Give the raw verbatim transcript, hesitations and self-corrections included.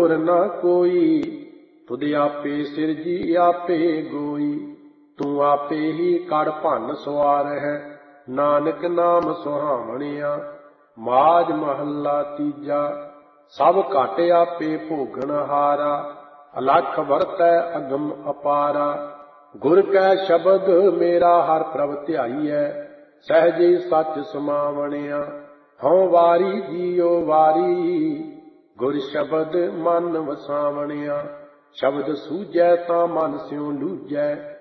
ਹੋਰ ਨਾ ਕੋਈ। ਤੁਧ ਆਪੇ ਸਿਰਜੀ ਆਪੇ ਗੋਈ। ਤੂੰ ਆਪੇ ਹੀ ਕੜ ਭੰਨ ਸਵਾਰ ਹੈ, ਨਾਨਕ ਨਾਮ ਸੁਹਾਵਣਿਆ। ਮਾਝ ਮਹੱਲਾ ਤੀਜਾ। ਸਭ ਘਟ ਆਪੇ ਭੋਗਣ ਹਾਰਾ, ਅਲਖ ਵਰਤੈ ਅਗਮ ਅਪਾਰਾ। ਗੁਰ ਕੈ ਸ਼ਬਦ ਮੇਰਾ ਹਰ ਪ੍ਰਭ ਧਿਆਈਐ, ਸਹਿਜੇ ਸੱਚ ਸਮਾਵਣਿਆ। ਹਉ ਵਾਰੀ ਜੀਉ ਵਾਰੀ, ਗੁਰ ਸ਼ਬਦ ਮਨ ਵਸਾਵਣਿਆ। ਸ਼ਬਦ ਸੂਝੈ ਤਾਂ ਮਨ ਸਿਉ ਲੂਝੈ,